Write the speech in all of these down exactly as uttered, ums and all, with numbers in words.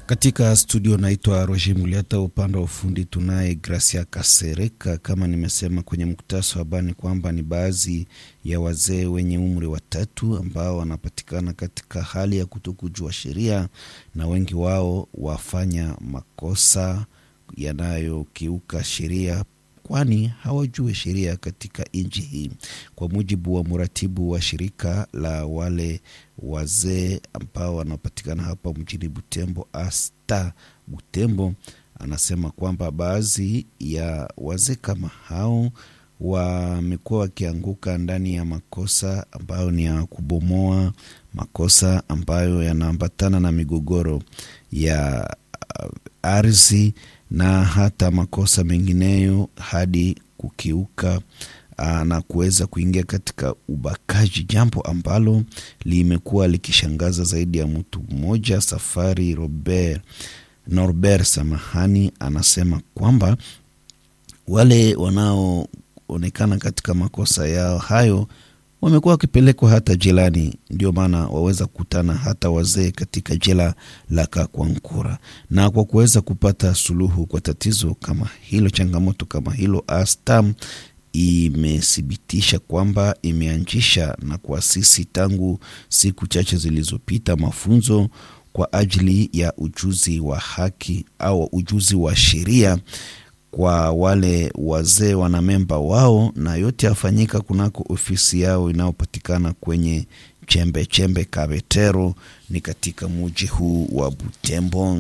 Katika studio naitwa Roger Muliata, upande wa ufundi tunaye Gracia Kasereka. Kama nimesema kwenye mkutasa wa habari kwamba ni baadhi ya wazee wenye umri wa tatu ambao wanapatikana katika hali ya kutokujua sheria, na wengi wao wafanya makosa yanayokiuka sheria kwani hawajui sheria katika nchi hii. Kwa mujibu wa muratibu wa shirika la wale wazee ambao wanapatikana hapa mjini Butembo, Asta Butembo, anasema kwamba baadhi ya wazee kama hao wamekuwa wakianguka ndani ya makosa ambayo ni ya kubomoa, makosa ambayo yanaambatana na migogoro ya uh, ardhi na hata makosa mengineyo hadi kukiuka aa, na kuweza kuingia katika ubakaji, jambo ambalo limekuwa likishangaza zaidi ya mtu mmoja. Safari Robert Norbert Samahani anasema kwamba wale wanaoonekana katika makosa yao hayo wamekuwa wakipelekwa hata jelani, ndio maana waweza kukutana hata wazee katika jela la Kakwankura. Na kwa kuweza kupata suluhu kwa tatizo kama hilo, changamoto kama hilo, Astam imethibitisha kwamba imeanzisha na kuasisi tangu siku chache zilizopita mafunzo kwa ajili ya ujuzi wa haki au ujuzi wa sheria kwa wale wazee wana memba wao, na yote yafanyika kunako ofisi yao inayopatikana kwenye Chembe Chembe Kabetero, ni katika mji huu wa Butembo.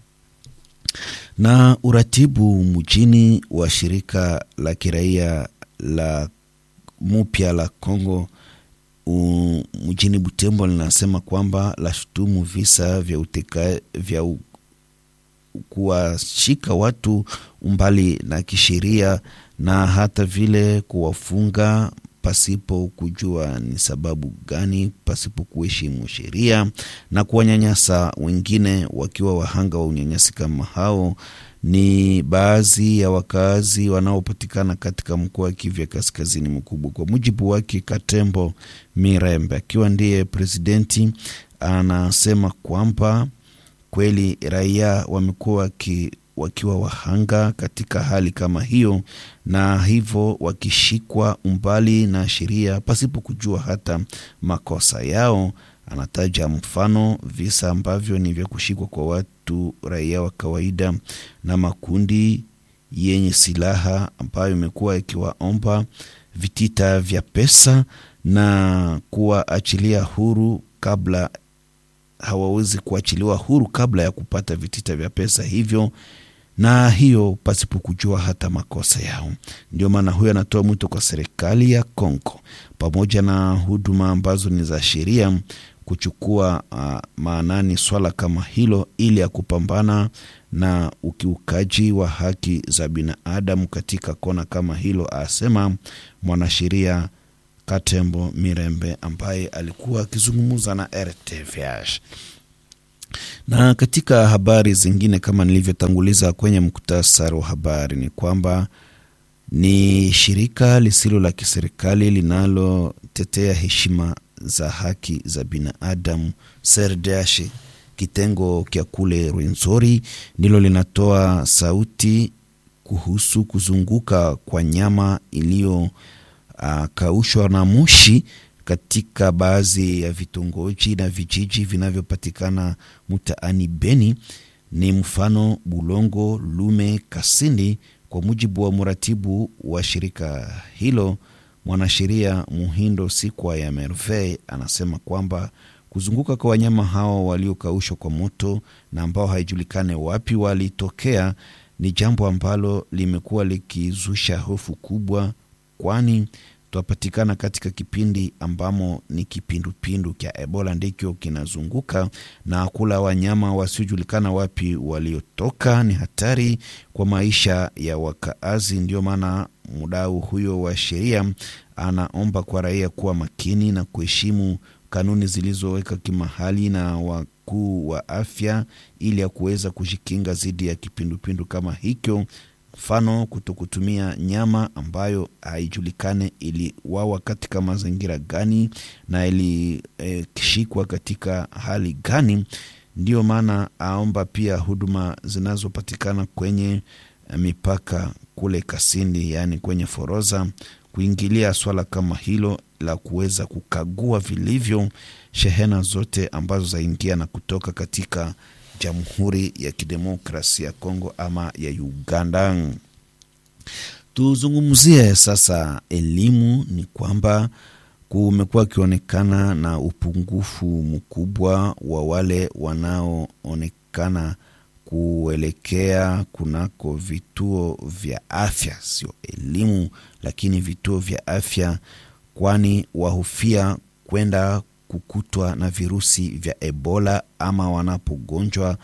Na uratibu mjini wa shirika la kiraia la Mupya la Kongo mjini Butembo linasema kwamba la shutumu visa vya uteka vya u, kuwashika watu umbali na kisheria na hata vile kuwafunga pasipo kujua ni sababu gani, pasipo kuheshimu sheria, na kuwanyanyasa wengine wakiwa wahanga wa unyanyasi kama hao. Ni baadhi ya wakazi wanaopatikana katika mkoa wa Kivu Kaskazini mkubwa. Kwa mujibu wake Katembo Mirembe, akiwa ndiye presidenti, anasema kwamba kweli raia wamekuwa ki, wakiwa wahanga katika hali kama hiyo, na hivyo wakishikwa umbali na sheria pasipo kujua hata makosa yao. Anataja mfano visa ambavyo ni vya kushikwa kwa watu raia wa kawaida na makundi yenye silaha ambayo imekuwa ikiwaomba vitita vya pesa na kuwaachilia huru kabla hawawezi kuachiliwa huru kabla ya kupata vitita vya pesa hivyo, na hiyo pasipo kujua hata makosa yao. Ndio maana huyo anatoa mwito kwa serikali ya Kongo pamoja na huduma ambazo ni za sheria kuchukua uh, maanani swala kama hilo ili ya kupambana na ukiukaji wa haki za binadamu katika kona kama hilo, asema mwanasheria Katembo Mirembe ambaye alikuwa akizungumza na R T V H. Na katika habari zingine kama nilivyotanguliza kwenye mkutasari wa habari ni kwamba ni shirika lisilo la kiserikali linalotetea heshima za haki za binadamu C R D H kitengo kia kule Rwenzori ndilo linatoa sauti kuhusu kuzunguka kwa nyama iliyo Uh, kaushwa na moshi katika baadhi ya vitongoji na vijiji vinavyopatikana mtaani Beni, ni mfano Bulongo, Lume, Kasindi. Kwa mujibu wa muratibu wa shirika hilo, mwanasheria Muhindo Sikwa ya Merveille, anasema kwamba kuzunguka kwa wanyama hao waliokaushwa kwa moto na ambao haijulikane wapi walitokea ni jambo ambalo limekuwa likizusha hofu kubwa, kwani tuwapatikana katika kipindi ambamo ni kipindupindu kia Ebola ndikyo kinazunguka, na kula wanyama wasiojulikana wapi waliotoka ni hatari kwa maisha ya wakaazi. Ndio maana mdau huyo wa sheria anaomba kwa raia kuwa makini na kuheshimu kanuni zilizoweka kimahali na wakuu wa afya ili ya kuweza kujikinga dhidi ya kipindupindu kama hicho. Mfano, kutokutumia nyama ambayo haijulikane ili wawa katika mazingira gani na ili e, kishikwa katika hali gani. Ndiyo maana aomba pia huduma zinazopatikana kwenye mipaka kule Kasindi, yani kwenye Foroza, kuingilia swala kama hilo la kuweza kukagua vilivyo shehena zote ambazo zaingia na kutoka katika Jamhuri ya Kidemokrasia ya Kongo ama ya Uganda. Tuzungumzie sasa elimu. Ni kwamba kumekuwa kionekana na upungufu mkubwa wa wale wanaoonekana kuelekea kunako vituo vya afya, sio elimu lakini vituo vya afya, kwani wahofia kwenda kukutwa na virusi vya Ebola, ama wanapogonjwa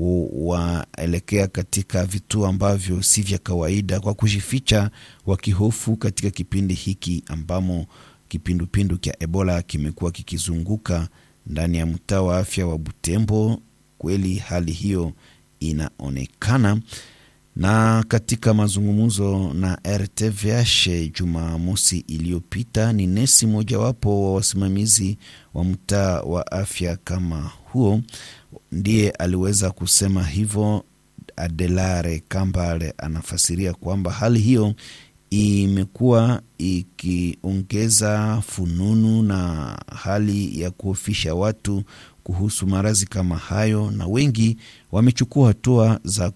waelekea katika vituo ambavyo si vya kawaida kwa kujificha, wakihofu katika kipindi hiki ambamo kipindupindu kia Ebola kimekuwa kikizunguka ndani ya mtaa wa afya wa Butembo. Kweli hali hiyo inaonekana. Na katika mazungumzo na R T V H Jumamosi iliyopita, ni nesi mojawapo wa wasimamizi wa mtaa wa afya kama huo ndiye aliweza kusema hivyo. Adelare Kambale anafasiria kwamba hali hiyo imekuwa ikiongeza fununu na hali ya kuofisha watu kuhusu maradhi kama hayo, na wengi wamechukua hatua za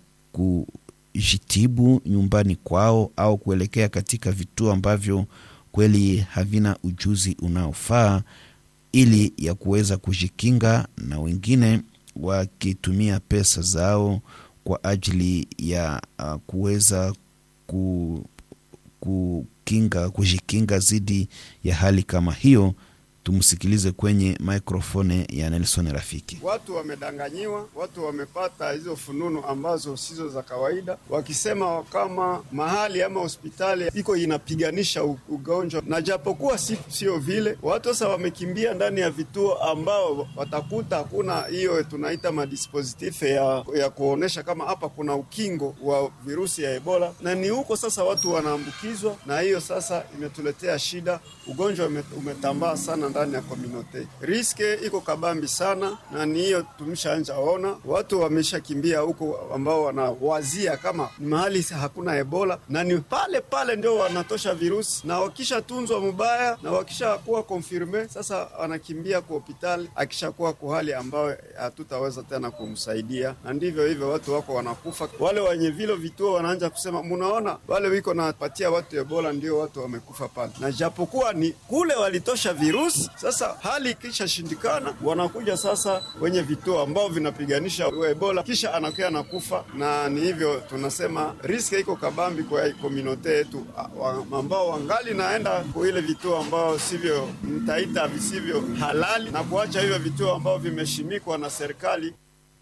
kujitibu nyumbani kwao au kuelekea katika vituo ambavyo kweli havina ujuzi unaofaa ili ya kuweza kujikinga, na wengine wakitumia pesa zao kwa ajili ya uh, kuweza ku, kukinga kujikinga zidi ya hali kama hiyo. Tumusikilize kwenye microphone ya Nelson Rafiki. Watu wamedanganyiwa, watu wamepata hizo fununu ambazo sizo za kawaida, wakisema kama mahali ama hospitali iko inapiganisha ugonjwa, na japokuwa si, sio vile. Watu sasa wamekimbia ndani ya vituo ambao watakuta hakuna hiyo tunaita madispositif ya, ya kuonesha kama hapa kuna ukingo wa virusi ya Ebola, na ni huko sasa watu wanaambukizwa, na hiyo sasa imetuletea shida. Ugonjwa umetambaa sana ndani ya community. Riske iko kabambi sana, na ni hiyo tumeshaanza ona watu wameshakimbia huko ambao wanawazia kama ni mahali hakuna Ebola, na ni pale pale ndio wanatosha virusi, na wakisha tunzwa mubaya na wakisha kuwa confirme, sasa wanakimbia kwa hospitali akishakuwa kwa hali ambayo hatutaweza tena kumsaidia, na ndivyo hivyo watu wako wanakufa. Wale wenye vile vituo wanaanza kusema mnaona wale wiko napatia watu Ebola ndio watu wamekufa pale, na japokuwa ni kule walitosha virusi. Sasa hali kisha shindikana, wanakuja sasa wenye vituo ambao vinapiganisha Ebola, kisha anakuwa nakufa, na ni hivyo tunasema riski iko kabambi kwa community yetu ambao wangali naenda kwa ile vituo ambao sivyo mtaita visivyo halali, na kuacha hivyo vituo ambao vimeshimikwa na serikali.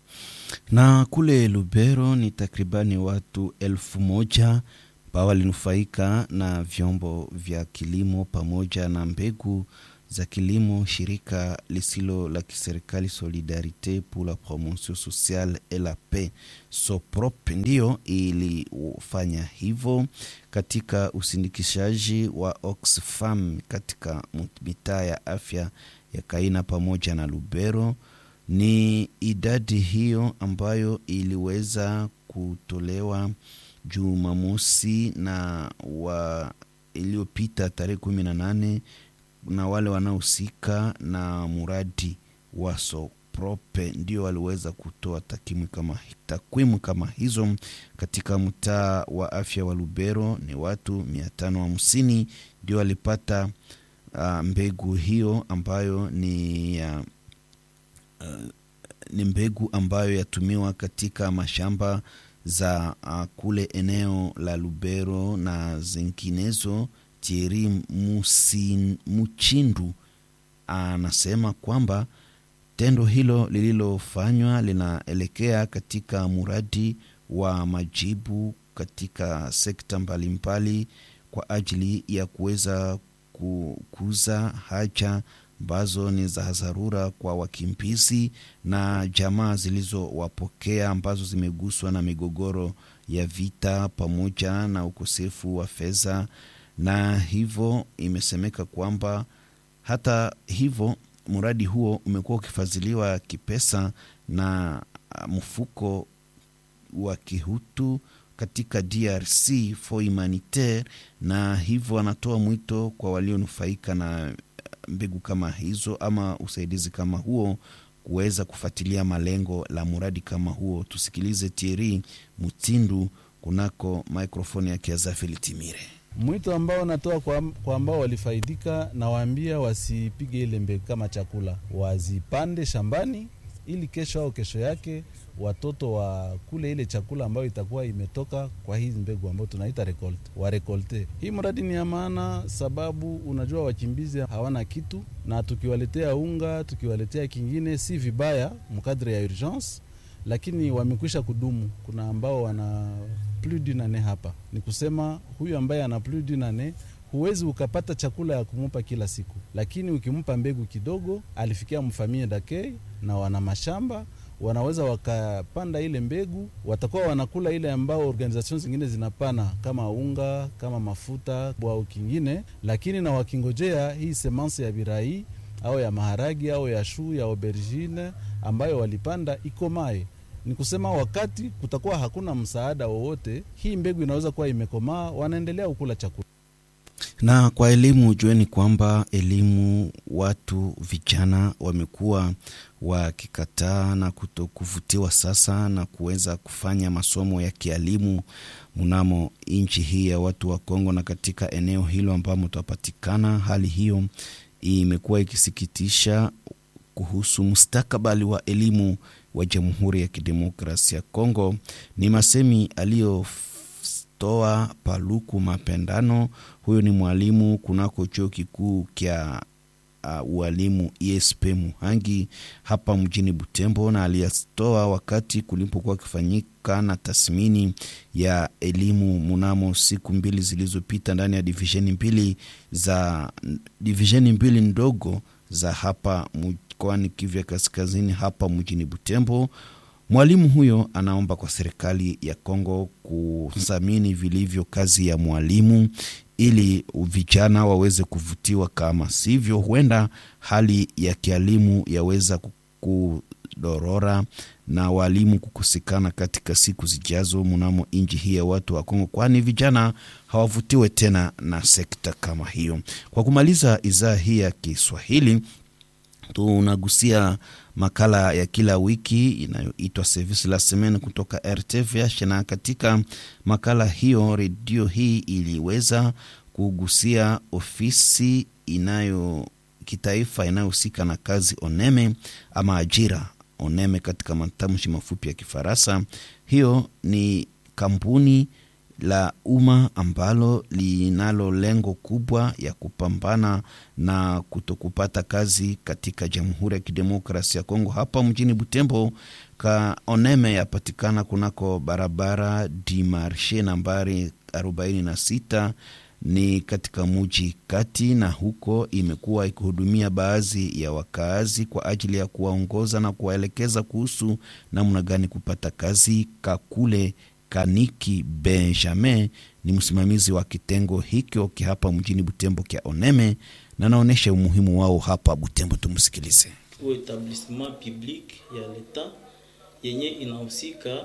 Na kule Lubero ni takribani watu elfu moja ambao walinufaika na vyombo vya kilimo pamoja na mbegu za kilimo. Shirika lisilo la kiserikali Solidarite pour la Promotion Sociale et la Paix Soprop ndio ilifanya hivyo katika usindikishaji wa Oxfam katika mitaa ya afya ya Kaina pamoja na Lubero. Ni idadi hiyo ambayo iliweza kutolewa Jumamosi na wa iliyopita tarehe kumi na nane na wale wanaohusika na muradi wa Soprope ndio waliweza kutoa takwimu kama takwimu kama hizo katika mtaa wa afya wa Lubero. Ni watu mia tano hamsini ndio walipata uh, mbegu hiyo ambayo ni ya uh, ni mbegu ambayo yatumiwa katika mashamba za uh, kule eneo la Lubero na zinginezo. Thierry Musin, Muchindu anasema kwamba tendo hilo lililofanywa linaelekea katika muradi wa majibu katika sekta mbalimbali kwa ajili ya kuweza kukuza haja ambazo ni za dharura kwa wakimbizi na jamaa zilizowapokea ambazo zimeguswa na migogoro ya vita pamoja na ukosefu wa fedha. Na hivyo imesemeka kwamba hata hivyo muradi huo umekuwa ukifadhiliwa kipesa na mfuko wa kihutu katika D R C for humanitaire, na hivyo anatoa mwito kwa walionufaika na mbegu kama hizo ama usaidizi kama huo kuweza kufuatilia malengo la muradi kama huo. Tusikilize Thierry Mutindu kunako microphone ya Kiazafili Timire. Mwito ambao natoa kwa, kwa ambao walifaidika, na waambia wasipige ile mbegu kama chakula, wazipande shambani ili kesho au kesho yake watoto wa kule ile chakula ambayo itakuwa imetoka kwa hizi mbegu ambayo tunaita recolte, wa recolte. Hii mradi ni ya maana sababu unajua wakimbizi hawana kitu, na tukiwaletea unga, tukiwaletea kingine si vibaya mkadri ya urgence, lakini wamekwisha kudumu. Kuna ambao wana plus d'une année hapa. Ni kusema huyu ambaye ana plus d'une année huwezi ukapata chakula ya kumupa kila siku, lakini ukimpa mbegu kidogo, alifikia mfamie dakei na wana mashamba, wanaweza wakapanda ile mbegu, watakuwa wanakula ile ambao organizations zingine zinapana kama unga, kama mafuta au kingine, lakini na wakingojea hii semence ya birai au ya maharagi au ya shu ya aubergine ambayo walipanda ikomae. Ni kusema wakati kutakuwa hakuna msaada wowote, hii mbegu inaweza kuwa imekomaa, wanaendelea kukula chakula. Na kwa elimu, jueni kwamba elimu, watu vijana wamekuwa wakikataa na kutokuvutiwa sasa na kuweza kufanya masomo ya kielimu mnamo nchi hii ya watu wa Kongo na katika eneo hilo ambamo tutapatikana. Hali hiyo imekuwa ikisikitisha kuhusu mustakabali wa elimu wa Jamhuri ya Kidemokrasia ya Kongo. Ni masemi aliyo toa Paluku Mapendano. Huyo ni mwalimu kunako chuo kikuu kia uh, ualimu E S P Muhangi hapa mjini Butembo, na aliyatoa wakati kulipokuwa kufanyika na tathmini ya elimu mnamo siku mbili zilizopita ndani ya divisheni mbili za divisheni mbili ndogo za hapa mkoani Kivu Kaskazini hapa mjini Butembo. Mwalimu huyo anaomba kwa serikali ya Kongo kuthamini vilivyo kazi ya mwalimu ili vijana waweze kuvutiwa, kama sivyo huenda hali ya kielimu yaweza kudorora na walimu kukosekana katika siku zijazo mnamo nchi hii ya watu wa Kongo, kwani vijana hawavutiwe tena na sekta kama hiyo. Kwa kumaliza idhaa hii ya Kiswahili, tunagusia makala ya kila wiki inayoitwa Service la Semaine kutoka R T V H, na katika makala hiyo redio hii iliweza kugusia ofisi inayo kitaifa inayohusika na kazi Oneme ama ajira Oneme katika matamshi mafupi ya Kifaransa. Hiyo ni kampuni la umma ambalo linalo lengo kubwa ya kupambana na kutokupata kazi katika Jamhuri ya Kidemokrasia ya Kongo. Hapa mjini Butembo, ka Oneme yapatikana kunako barabara di Marche nambari arobaini na sita, ni katika mji kati, na huko imekuwa ikihudumia baadhi ya wakazi kwa ajili ya kuwaongoza na kuwaelekeza kuhusu namna gani kupata kazi. Kakule Kaniki Benjamin ni msimamizi wa kitengo hicho hapa mjini Butembo kia Oneme, na naonesha umuhimu wao hapa Butembo. Tumsikilize. Etablissement public ya leta yenye inahusika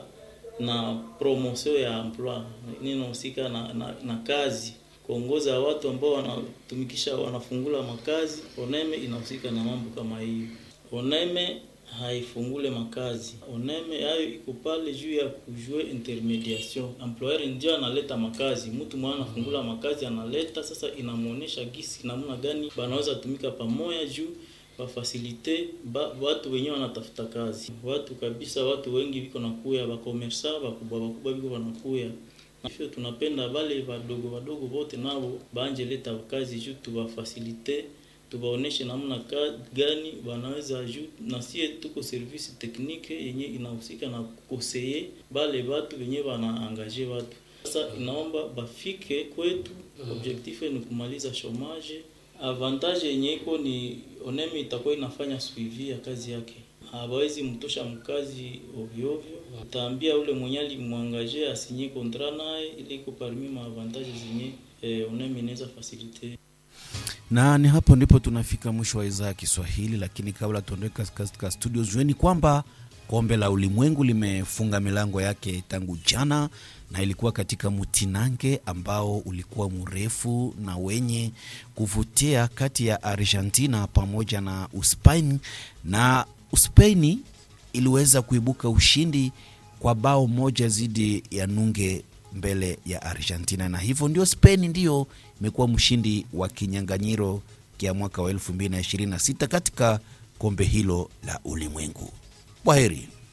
na promotion ya emploi, inahusika na, na, na kazi, kuongoza watu ambao wanatumikisha wanafungula makazi. Oneme inahusika na mambo kama hiyo. Oneme haifungule makazi. Oneme hayo iko pale juu ya kujue intermediation. Employer ndio analeta makazi, mtu mwana anafungula makazi analeta, sasa inamuonesha gisi namna gani banaweza tumika pamoja juu ba facilite ba, watu wenyewe wanatafuta kazi. Watu kabisa, watu wengi biko nakuya, ba commerçant bakubwa bakubwa biko wanakuya. Hivyo tunapenda wale wadogo wadogo wote nao baanje leta kazi juu tuwa facilite, tubaoneshe namna gani wanaweza juu, na sie tuko service technique yenye inahusika na kukoseye bale watu wenye wanaangaje watu. Sasa inaomba bafike kwetu, objectif ni kumaliza chômage. Avantage yenye iko ni Oneme itakuwa inafanya suivi ya kazi yake. Hawezi mtosha mkazi ovyo ovyo. Utaambia ule mwenyali muangaje asinye contrat naye, ili iko parmi ma avantage zenye eh, Oneme inaweza facilite. Na ni hapo ndipo tunafika mwisho wa idhaa ya Kiswahili, lakini kabla tuondoke katika studio, jueni kwamba Kombe la ulimwengu limefunga milango yake tangu jana, na ilikuwa katika mutinange ambao ulikuwa mrefu na wenye kuvutia kati ya Argentina pamoja na Uspain, na Uspain iliweza kuibuka ushindi kwa bao moja zidi ya nunge mbele ya Argentina, na hivyo ndio Spain ndio imekuwa mshindi wa kinyang'anyiro kia mwaka wa elfu mbili na ishirini na sita katika kombe hilo la ulimwengu. Kwaheri.